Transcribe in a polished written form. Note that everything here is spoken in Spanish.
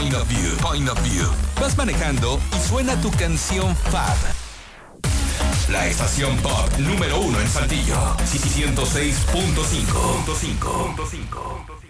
Point of View. Point of View. Vas manejando y suena tu canción Fab. La estación pop número 1 en Saltillo. 106.5.